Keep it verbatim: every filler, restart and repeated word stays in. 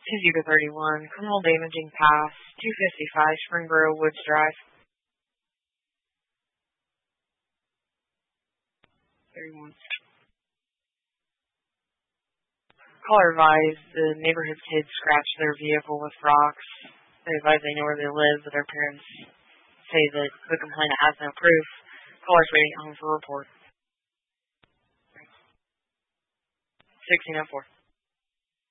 Suzuka thirty-one, criminal damaging pass, two fifty-five, Springboro Woods Drive. thirty-one. Caller advised the neighborhood kids scratched their vehicle with rocks. They advise they know where they live, but their parents say that the complainant has no proof. Caller's waiting at home for a report. sixteen oh four.